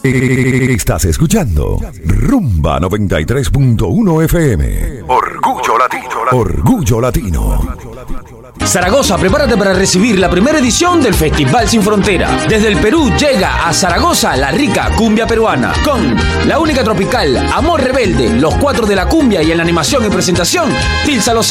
Estás escuchando Rumba 93.1 FM. Orgullo Latino. Orgullo Latino. Zaragoza, prepárate para recibir la primera edición del Festival Sin Frontera. Desde el Perú llega a Zaragoza la rica cumbia peruana, con la única tropical, Amor Rebelde, los 4 de la cumbia y en la animación y presentación, Tilsa Lozano.